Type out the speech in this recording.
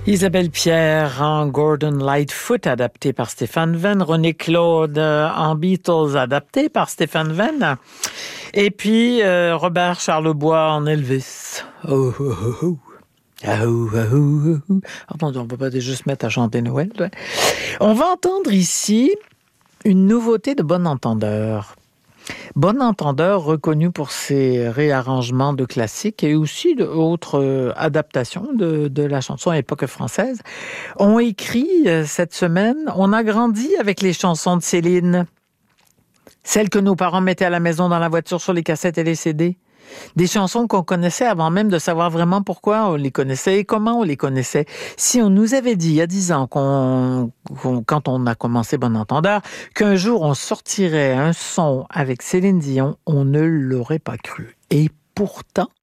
Isabelle Pierre en Gordon Lightfoot, adapté par Stéphane Venn. René Claude en Beatles, adapté par Stéphane Venn. Et puis Robert Charlebois en Elvis. Oh, oh, oh, oh. Attendez, on ne peut pas déjà se mettre à chanter Noël. Ouais. On va entendre ici une nouveauté de Bon Entendeur. Bon Entendeur, reconnu pour ses réarrangements de classiques et aussi d'autres adaptations de la chanson à l'époque française, ont écrit cette semaine « On a grandi avec les chansons de Céline, celles que nos parents mettaient à la maison dans la voiture sur les cassettes et les CD. Des chansons qu'on connaissait avant même de savoir vraiment pourquoi on les connaissait et comment on les connaissait. Si on nous avait dit il y a 10 ans, quand on a commencé Bon Entendeur, qu'un jour on sortirait un son avec Céline Dion, on ne l'aurait pas cru. Et pourtant,